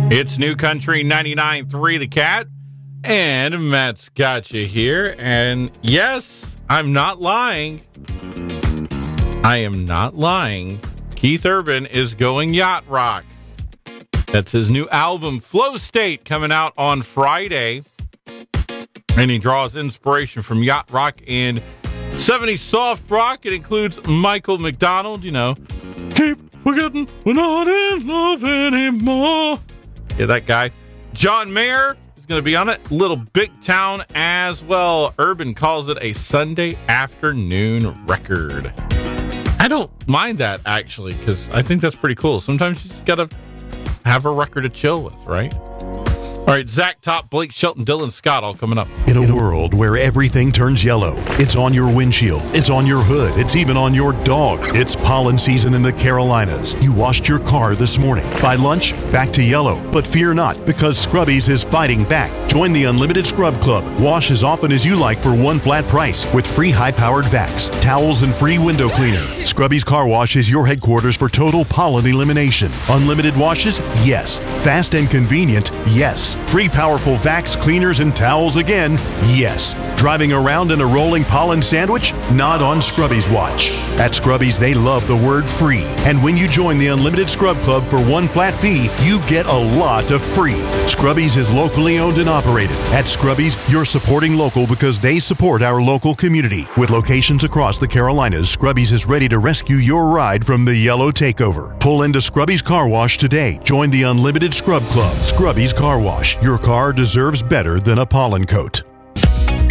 It's New Country 99.3 The Cat, and Matt's got you here. And yes, I'm not lying. I am not lying. Keith Urban is going yacht rock. That's his new album, Flow State, coming out on Friday. And he draws inspiration from yacht rock and 70s soft rock. It includes Michael McDonald, you know, keep forgetting we're not in love anymore. Yeah, that guy. John Mayer is going to be on it. Little Big Town as well. Urban calls it a Sunday afternoon record. I don't mind that, actually, because I think that's pretty cool. Sometimes you just got to have a record to chill with, right? All right, Zach Top, Blake Shelton, Dylan Scott, all coming up. In a world where everything turns yellow, it's on your windshield, it's on your hood, it's even on your dog. It's pollen season in the Carolinas. You washed your car this morning. By lunch, back to yellow. But fear not, because Scrubbies is fighting back. Join the Unlimited Scrub Club. Wash as often as you like for one flat price with free high-powered vacs, towels, and free window cleaner. Scrubbies Car Wash is your headquarters for total pollen elimination. Unlimited washes? Yes. Fast and convenient? Yes. Free powerful vacs, cleaners, and towels again? Yes. Driving around in a rolling pollen sandwich? Not on Scrubbies watch. At Scrubbies, they love the word free. And when you join the Unlimited Scrub Club for one flat fee, you get a lot of free. Scrubbies is locally owned and operated. At Scrubbies, you're supporting local because they support our local community. With locations across the Carolinas, Scrubbies is ready to rescue your ride from the yellow takeover. Pull into Scrubbies Car Wash today. Join the Unlimited Scrub Club. Scrubbies Car Wash. Your car deserves better than a pollen coat.